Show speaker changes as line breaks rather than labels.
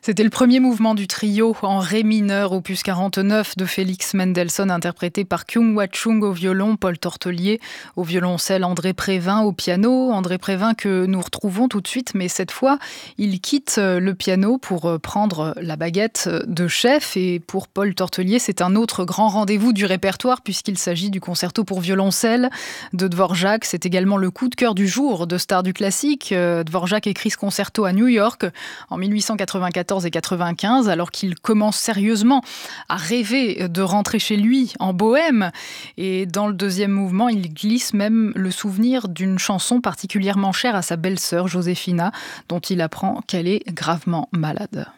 C'était le premier mouvement du trio en ré mineur, opus 49 de Félix Mendelssohn, interprété par Kyung-Hwa Chung au violon, Paul Tortelier au violoncelle, André Prévin au piano. André Prévin que nous retrouvons tout de suite, mais cette fois, il quitte le piano pour prendre la baguette de chef. Et pour Paul Tortelier, c'est un autre grand rendez-vous du répertoire, puisqu'il s'agit du concerto pour violoncelle de Dvorak. C'est également le coup de cœur du jour de stars du classique. Dvorak écrit ce concerto à New York en 1894 et 95, alors qu'il commence sérieusement à rêver de rentrer chez lui en Bohème. Et dans le deuxième mouvement, il glisse même le souvenir d'une chanson particulièrement chère à sa belle-sœur Josefina, dont il apprend qu'elle est gravement malade.